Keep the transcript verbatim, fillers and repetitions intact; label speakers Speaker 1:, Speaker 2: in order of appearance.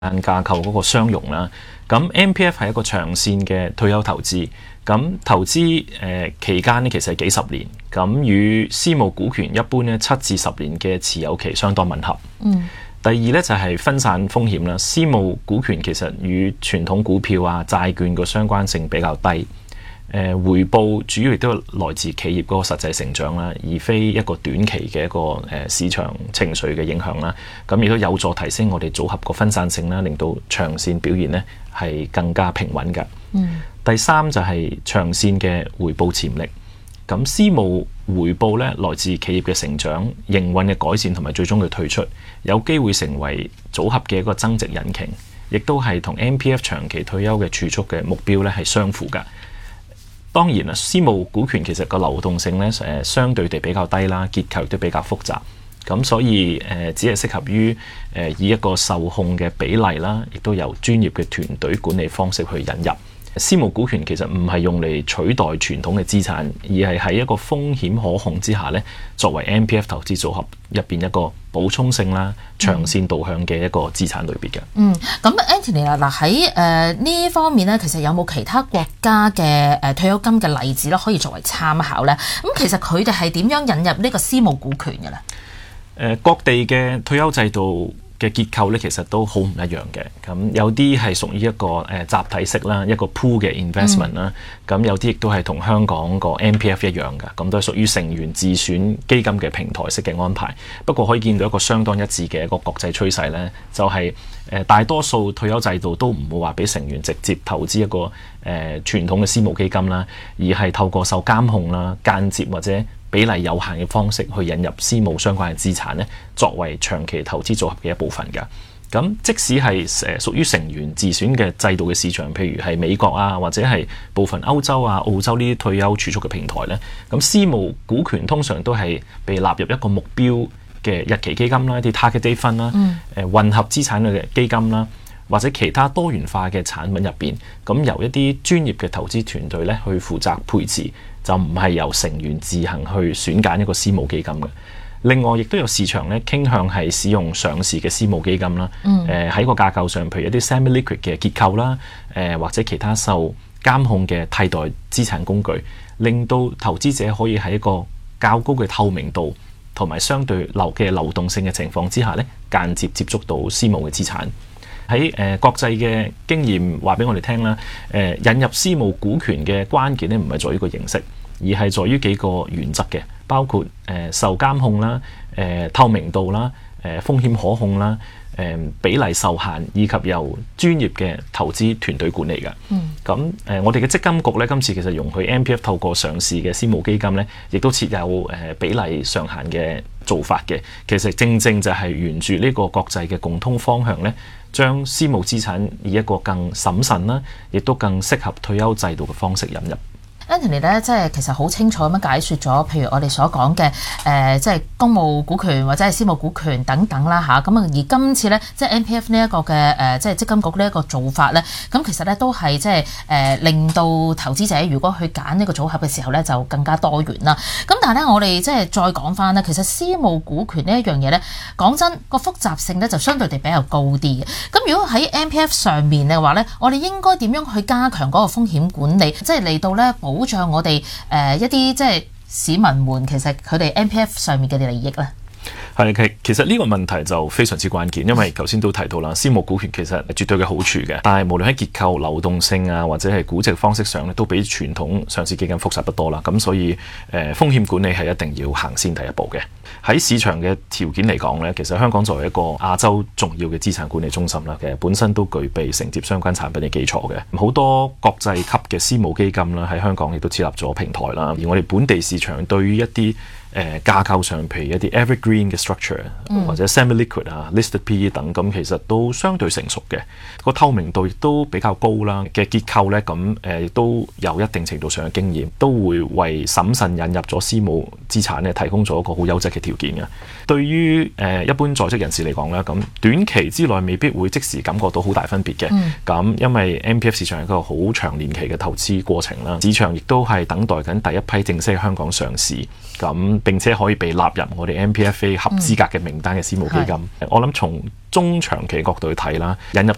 Speaker 1: 架構嗰個相容啦。咁 M P F 係一個長線嘅退休投資，咁投資誒、呃、期間咧其實係幾十年，咁與私募股權一般咧七至十年嘅持有期相當吻合。
Speaker 2: 嗯。
Speaker 1: 第二咧就係分散風險啦，私募股權其實與傳統股票啊、債券個相關性比較低，誒、呃、回報主要亦都來自企業嗰個實際成長啦，而非一個短期嘅一個誒市場情緒嘅影響啦。咁亦都有助提升我哋組合個分散性啦，令到長線表現咧係更加平穩㗎。
Speaker 2: 嗯。
Speaker 1: 第三就係長線嘅回報潛力。咁私募回報咧來自企業嘅成長、營運嘅改善同埋最終嘅退出，有機會成為組合嘅一個增值引擎，亦都係同 M P F 長期退休嘅儲蓄嘅目標咧係相符㗎。當然啦，私募股權其實個流動性咧誒相對地比較低啦，結構亦都比較複雜，咁所以誒、呃、只係適合於誒、呃、以一個受控嘅比例啦，亦都由專業嘅團隊管理方式去引入。私募股權其實唔係用嚟取代傳統嘅資產，而係喺一個風險可控之下咧，作為 M P F 投資組合入邊一個補充性啦、長線導向嘅一個資產類別嘅。
Speaker 2: 嗯，咁 Anthony 啊，嗱喺誒呢方面咧，其實有冇其他國家嘅誒、呃、退休金嘅例子咧，可以作為參考咧？咁其實佢哋係點樣引入呢個私募股權嘅咧？誒、
Speaker 1: 呃，各地嘅退休制度嘅結構咧，其實都好唔一樣嘅。咁有啲係屬於一個誒、呃、集體式啦，一個 pool 嘅 investment 啦、嗯。咁有啲亦都係同香港個 M P F 一樣嘅，咁都係屬於成員自選基金嘅平台式嘅安排。不過可以見到一個相當一致嘅一個國際趨勢咧，就係、是、誒、呃、大多數退休制度都唔會話俾成員直接投資一個誒、呃、傳統嘅私募基金啦，而係透過受監控啦、間接或者比例有限嘅方式去引入私募相關嘅資產咧，作為長期投資組合嘅一部分㗎。咁即使係誒屬於成員自選嘅制度嘅市場，譬如係美國啊，或者係部分歐洲啊、澳洲呢啲退休儲蓄嘅平台咧，咁私募股權通常都係被納入一個目標嘅日期基金啦、一啲 target date fund 啦、
Speaker 2: 嗯、
Speaker 1: 誒混合資產嘅基金啦，或者其他多元化嘅產品入邊，咁由一啲專業嘅投資團隊咧去負責配置，就唔係由成員自行去選揀一個私募基金嘅。另外，亦都有市場咧傾向係使用上市嘅私募基金啦。誒、嗯、喺、呃、個架構上，譬如一啲 semi-liquid 嘅結構啦，誒、呃、或者其他受監控嘅替代資產工具，令到投資者可以喺一個較高嘅透明度同埋相對流嘅流動性嘅情況之下咧，間接接觸到私募嘅資產。喺誒、呃、國際嘅經驗話俾我哋聽啦，誒、呃、引入私募股權嘅關鍵咧，唔係在於個形式，而係在於幾個原則嘅，包括誒、呃、受監控啦、誒、呃、透明度啦、誒、呃、風險可控啦、誒、呃、比例受限，以及由專業嘅投資團隊管理嘅。嗯。咁誒、呃，我哋嘅積金局咧，今次其實容許 M P F 透過上市嘅私募基金咧，亦都設有誒、呃、比例上限嘅做法嘅。其實正正就係沿住呢個國際嘅共通方向咧，將私募資產以一個更審慎啦，亦都更適合退休制度嘅方式引入。
Speaker 2: Anthony 咧，即係其實好清楚咁樣解説咗，譬如我哋所講嘅誒，即係公募股權或者係私募股權等等啦嚇。咁啊，而今次咧，即係 M P F 呢一個嘅誒、呃，即係積金局呢一個做法咧，咁其實咧都係即係誒，令到投資者如果去揀呢個組合嘅時候咧，就更加多元啦。咁但係咧，我哋即係再講翻咧，其實私募股權呢一樣嘢咧，講真個複雜性咧就相對地比較高啲嘅。咁如果喺 M P F 上面嘅話咧，我哋應該點樣去加強嗰個風險管理，即係嚟到咧保保障我哋誒、呃、一啲即係市民們，其實佢哋 M P F 上面嘅利益咧，
Speaker 1: 係其其實呢個問題就非常之關鍵，因為頭先都提到啦，私募股權其實係絕對嘅好處嘅，但係無論喺結構、流動性啊，或者係估值方式上咧，都比傳統上市基金複雜得多啦。咁所以誒、呃、風險管理係一定要行先第一步嘅。喺市場嘅條件嚟講咧，其實香港作為一個亞洲重要嘅資產管理中心啦，其實本身都具備承接相關產品嘅基礎嘅。好多國際級嘅私募基金啦，喺香港亦都設立咗平台啦。而我哋本地市場對於一啲誒、呃、架構上，譬如一啲 evergreen 嘅 structure、嗯、或者 semi-liquid 啊、listed P E 等，咁其實都相對成熟嘅，個透明度亦都比較高啦。嘅結構咧，咁誒亦都有一定程度上嘅經驗，都會為審慎引入咗私募資產咧，提供咗一個好優質嘅條件嘅。對於誒、呃、一般在職人士嚟講咧，咁短期之內未必會即時感覺到好大分別嘅。咁、嗯、因為 M P F 市場係一個好長年期嘅投資過程啦，市場亦都係等待緊第一批正式喺香港上市。咁並且可以被納入我哋 M P F A 合資格嘅名單嘅私募基金。嗯、我諗從中長期角度去睇啦，引入